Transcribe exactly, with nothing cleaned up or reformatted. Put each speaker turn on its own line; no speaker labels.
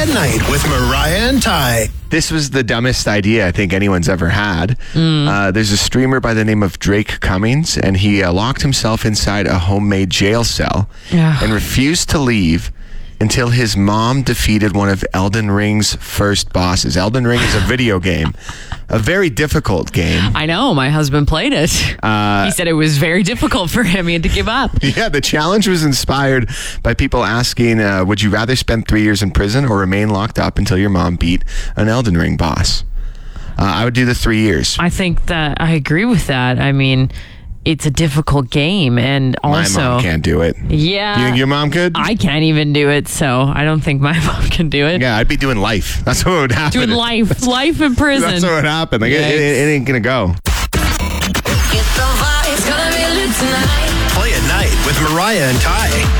at Night with Mariah and Ty.
This was the dumbest idea I think anyone's ever had. Mm. Uh, there's a streamer by the name of Drake Cummings, and he uh, locked himself inside a homemade jail cell
yeah.
and refused to leave until his mom defeated one of Elden Ring's first bosses. Elden Ring is a video game, a very difficult game.
I know. My husband played it. Uh, he said it was very difficult for him. He had to give up.
Yeah, the challenge was inspired by people asking, uh, would you rather spend three years in prison or remain locked up until your mom beat an Elden Ring boss? Uh, I would do the three years.
I think that I agree with that. I mean, it's a difficult game, and also
my mom can't do it.
Yeah,
you think your mom could?
I can't even do it, so I don't think my mom can do it.
Yeah, I'd be doing life. That's what would happen.
Doing life, that's, life in prison.
That's what would happen. Like it, it, it ain't gonna go.
Play at Night with Mariah and Ty.